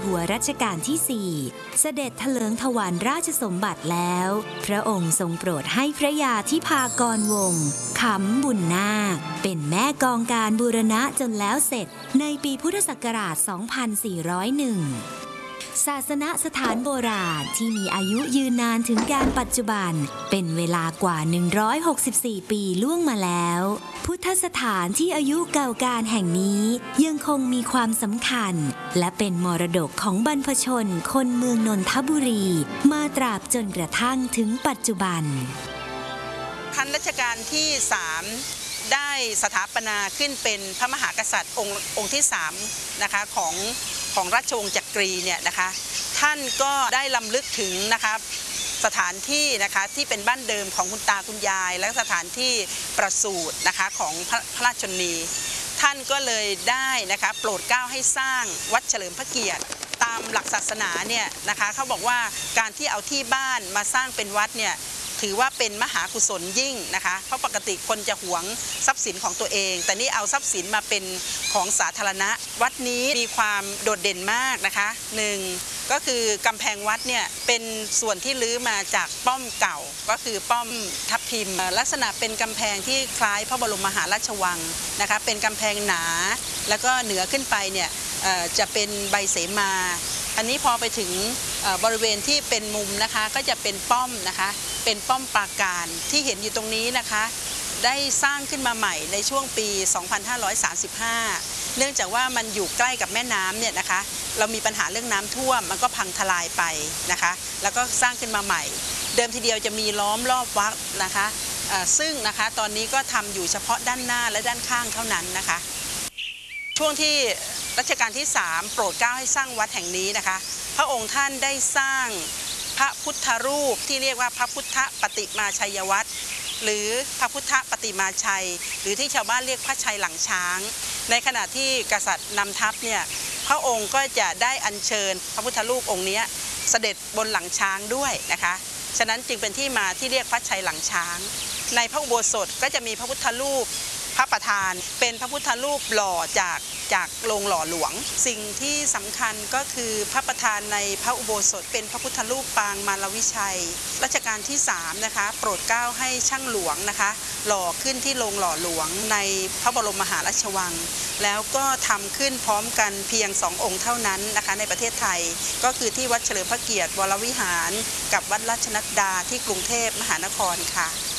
หัวรัชกาลที่ 4 เสด็จเถลิงถวัลย์ราชสมบัติแล้วพระองค์ทรงโปรดให้พระยาธิภากรวงศ์ขำบุญนาคเป็นแม่กองการบูรณะจนแล้วเสร็จในปีพุทธศักราช 2401 ศาสนสถานโบราณที่มีอายุยืนนานถึงการปัจจุบันเป็นเวลากว่า 164 ปีล่วงมาแล้วพุทธสถานที่อายุเก่าการแห่งนี้ยังคงมีความสำคัญและเป็นมรดกของบรรพชนคนเมืองนนทบุรีมาตราบจนกระทั่งถึงปัจจุบันท่านรัชกาลที่ 3ได้สถาปนาขึ้นเป็นพระมหากษัตริย์องค์ที่3นะคะของราชวงศ์จักรีเนี่ยนะคะท่านก็ได้รำลึกถึงนะคะสถานที่นะคะที่เป็นบ้านเดิมของคุณตาคุณยายและสถานที่ประสูตินะคะของพระราชชนนีท่านก็เลยได้นะคะโปรดเกล้าให้สร้างวัดเฉลิมพระเกียรติตามหลักศาสนาเนี่ยนะคะเขาบอกว่าการที่เอาที่บ้านมาสร้างเป็นวัดเนี่ยถือว่าเป็นมหากุศลยิ่งนะคะเพราะปกติคนจะหวงทรัพย์สินของตัวเองแต่นี่เอาทรัพย์สินมาเป็นของสาธารณะวัดนี้มีความโดดเด่นมากนะคะ1ก็คือกำแพงวัดเนี่ยเป็นส่วนที่ลื้อมาจากป้อมเก่าก็คือป้อมทับทิมลักษณะเป็นกำแพงที่คล้ายพระบรมมหาราชวังนะคะเป็นกำแพงหนาแล้วก็เหนือขึ้นไปเนี่ยจะเป็นใบเสมาอันนี้พอไปถึงบริเวณที่เป็นมุมนะคะก็จะเป็นป้อมนะคะเป็นป้อมปราการที่เห็นอยู่ตรงนี้นะคะได้สร้างขึ้นมาใหม่ในช่วงปี 2535 เนื่องจากว่ามันอยู่ใกล้กับแม่น้ำเนี่ยนะคะเรามีปัญหาเรื่องน้ำท่วมมันก็พังทลายไปนะคะแล้วก็สร้างขึ้นมาใหม่เดิมทีเดียวจะมีล้อมรอบวัดนะคะซึ่งนะคะตอนนี้ก็ทำอยู่เฉพาะด้านหน้าและด้านข้างเท่านั้นนะคะช่วงที่รัชกาลที่ 3โปรดเกล้าให้สร้างวัดแห่งนี้นะคะพระองค์ท่านได้สร้างพระพุทธรูปที่เรียกว่าพระพุทธปฏิมาชัยวัตรหรือพระพุทธปฏิมาชัยหรือที่ชาวบ้านเรียกพระชัยหลังช้างในขณะที่กษัตริย์นำทัพเนี่ยพระองค์ก็จะได้อัญเชิญพระพุทธรูปองค์นี้เสด็จบนหลังช้างด้วยนะคะฉะนั้นจึงเป็นที่มาที่เรียกพระชัยหลังช้างในพระอุโบสถก็จะมีพระพุทธรูปพระประธานเป็นพระพุทธรูปหล่อจากโรงหล่อหลวงสิ่งที่สำคัญก็คือพระประธานในพระอุโบสถเป็นพระพุทธรูปปางมารวิชัยรัชกาลที่ 3นะคะโปรดเกล้าให้ช่างหลวงนะคะหล่อขึ้นที่โรงหล่อหลวงในพระบรมมหาราชวังแล้วก็ทำขึ้นพร้อมกันเพียง2 องค์เท่านั้นนะคะในประเทศไทยก็คือที่วัดเฉลิมพระเกียรติวรวิหารกับวัดราชนัดดาที่กรุงเทพมหานครค่ะ